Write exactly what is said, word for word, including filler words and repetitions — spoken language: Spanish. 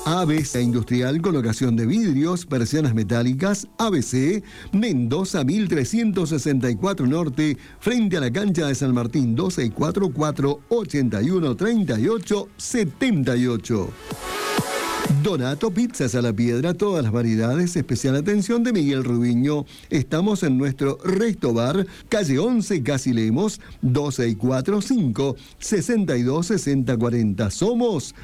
A B C Industrial, colocación de vidrios, persianas metálicas, A B C, Mendoza mil trescientos sesenta y cuatro Norte, frente a la cancha de San Martín, dos seis cuatro cuatro, ocho uno, tres ocho siete ocho. Donato Pizzas a la Piedra, todas las variedades, especial atención de Miguel Rubiño. Estamos en nuestro Resto Bar, calle once, Casi Lemos, dos seis cuatro cinco, seis dos, seis cero cuatro. Somos